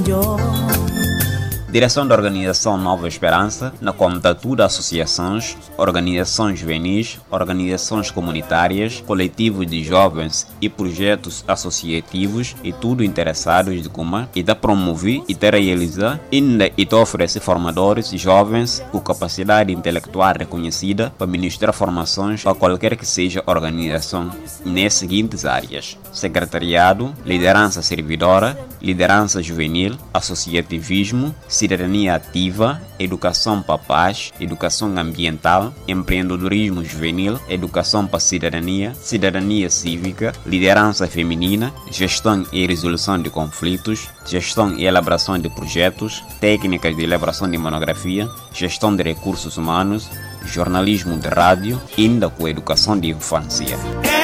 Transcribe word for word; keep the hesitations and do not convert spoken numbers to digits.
Direção da Organização Nova Esperança, na comitatura associações, organizações juvenis, organizações comunitárias, coletivos de jovens e projetos associativos e tudo interessados de como e da promover e da realizar ainda e da oferecer formadores jovens com capacidade intelectual reconhecida para ministrar formações para qualquer que seja organização nas seguintes áreas: secretariado, liderança servidora, liderança juvenil, associativismo, cidadania ativa, educação para a paz, educação ambiental, empreendedorismo juvenil, educação para a cidadania, cidadania cívica, liderança feminina, gestão e resolução de conflitos, gestão e elaboração de projetos, técnicas de elaboração de monografia, gestão de recursos humanos, jornalismo de rádio, ainda com educação de infância.